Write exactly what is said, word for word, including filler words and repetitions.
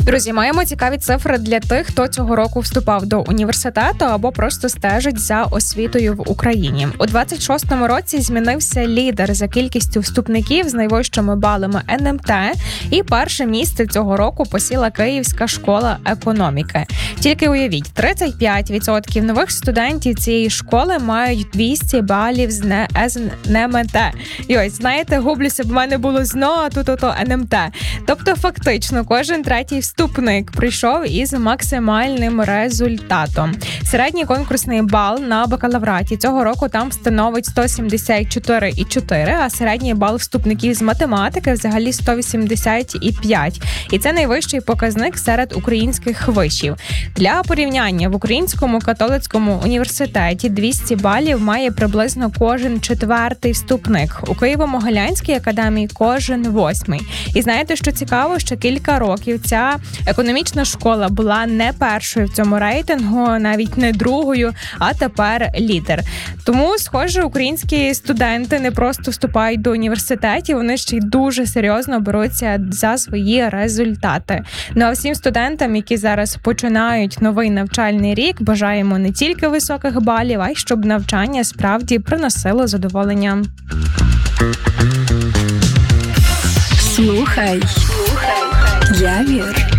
Друзі, маємо цікаві цифри для тих, хто цього року вступав до університету або просто стежить за освітою в Україні. У двадцять шостому році змінився лідер за кількістю вступників з найвищими балами ен ем те, і перше місце цього року посіла Київська школа економіки. Тільки уявіть, тридцять п'ять відсотків нових студентів цієї школи мають двісті балів з ен ем те. І ось, знаєте, гублюся, б в мене було ЗНО, а тут ото ен ем те. Тобто, фактично, кожен третій вступник прийшов із максимальним результатом. Середній конкурсний бал на бакалавраті цього року там становить сто сімдесят чотири цілих чотири, а середній бал вступників з математики взагалі сто вісімдесят п'ять. І це найвищий показник серед українських вишів. Для порівняння, в Українському католицькому університеті двісті балів має приблизно кожен четвертий вступник. У Києво-Могилянській академії кожен восьмий. І знаєте, що цікаво, що кілька років ця економічна школа була не першою в цьому рейтингу, навіть не другою, а тепер лідер. Тому, схоже, українські студенти не просто вступають до університетів, вони ще й дуже серйозно беруться за свої результати. Ну а всім студентам, які зараз починають новий навчальний рік, бажаємо не тільки високих балів, а й щоб навчання справді приносило задоволення. Слухай, Явір.